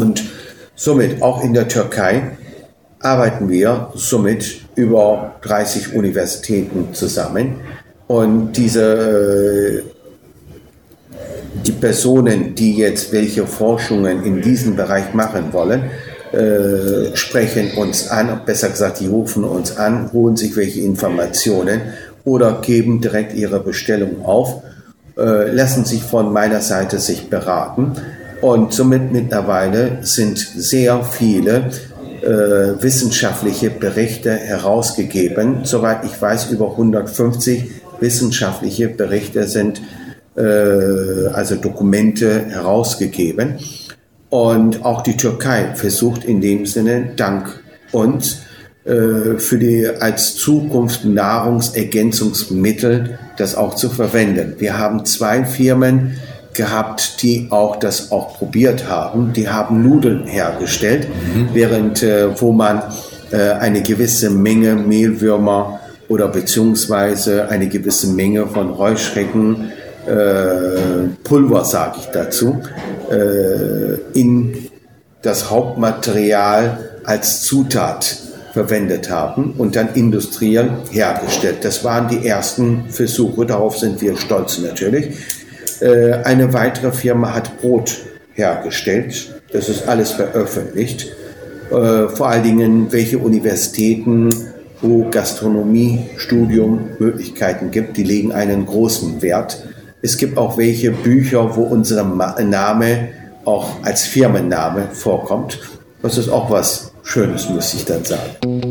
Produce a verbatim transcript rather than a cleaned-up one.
Und somit auch in der Türkei arbeiten wir somit über dreißig Universitäten zusammen. Und diese, die Personen, die jetzt welche Forschungen in diesem Bereich machen wollen, äh, sprechen uns an, besser gesagt, die rufen uns an, holen sich welche Informationen oder geben direkt ihre Bestellung auf, äh, lassen sich von meiner Seite sich beraten. Und somit mittlerweile sind sehr viele äh, wissenschaftliche Berichte herausgegeben. Soweit ich weiß, über hundertfünfzig wissenschaftliche Berichte sind, äh, also Dokumente herausgegeben. Und auch die Türkei versucht in dem Sinne, dank uns, äh, für die als Zukunft Nahrungsergänzungsmittel das auch zu verwenden. Wir haben zwei Firmen gehabt, die auch das auch probiert haben. Die haben Nudeln hergestellt, mhm. während äh, wo man äh, eine gewisse Menge Mehlwürmer oder beziehungsweise eine gewisse Menge von Heuschrecken, äh, Pulver sage ich dazu, äh, in das Hauptmaterial als Zutat verwendet haben und dann industriell hergestellt. Das waren die ersten Versuche, darauf sind wir stolz natürlich. Eine weitere Firma hat Brot hergestellt. Das ist alles veröffentlicht. Vor allen Dingen, welche Universitäten, wo Gastronomiestudium Möglichkeiten gibt, die legen einen großen Wert. Es gibt auch welche Bücher, wo unser Name auch als Firmenname vorkommt. Das ist auch was Schönes, muss ich dann sagen.